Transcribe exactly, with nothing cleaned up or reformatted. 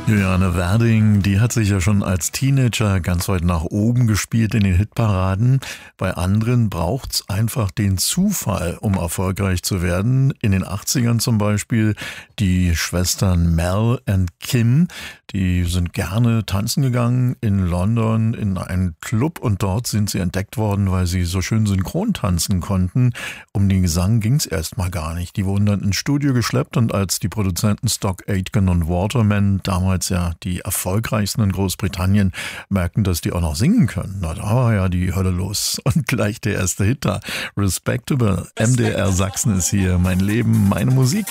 Juliane Werding, die hat sich ja schon als Teenager ganz weit nach oben gespielt in den Hitparaden. Bei anderen braucht's einfach den Zufall, um erfolgreich zu werden. In den achtzigern zum Beispiel die Schwestern Mel und Kim, die sind gerne tanzen gegangen in London in einen Club und dort sind sie entdeckt worden, weil sie so schön synchron tanzen konnten. Um den Gesang ging's erstmal gar nicht. Die wurden dann ins Studio geschleppt und als die Produzenten Stock Aitken und Waterman, damals ja die erfolgreichsten in Großbritannien, merkten, dass die auch noch singen können. Na, da war ja die Hölle los. Und gleich der erste Hit da. Respectable. M D R Sachsen ist hier. Mein Leben, meine Musik.